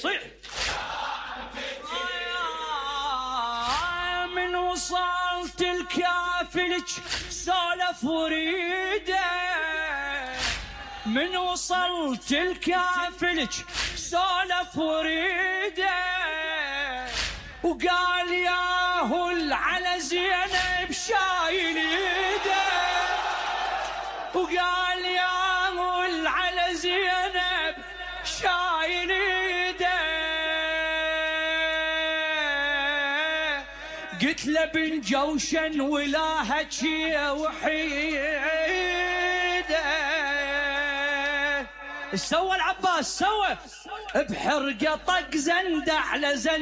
صيح من وصلت الكافلك سولف وريده، من وصلت الكافلك سولف وريده، وقال ياهو على زينب شايل يده، وقال ياهو على زينب شايل يده. قلت له بن جوشن ولا هجيه وحيده. سوى العباس سوى بحرقه طق زند على زند